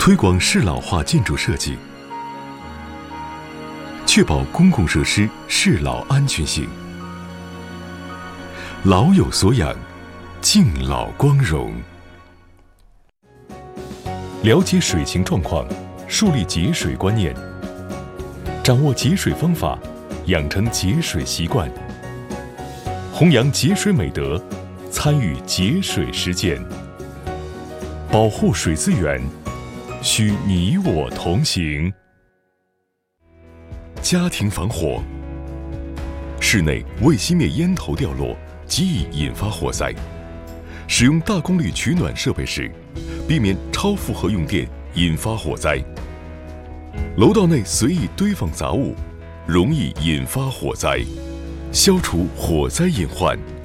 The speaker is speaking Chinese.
推广适老化建筑设计，确保公共设施适老安全性。老有所养，敬老光荣。了解水情状况，树立节水观念，掌握节水方法，养成节水习惯，弘扬节水美德，参与节水实践。保护水资源，需你我同行。家庭防火，室内未熄灭烟头掉落，极易引发火灾。使用大功率取暖设备时，避免超负荷用电引发火灾。楼道内随意堆放杂物，容易引发火灾。消除火灾隐患，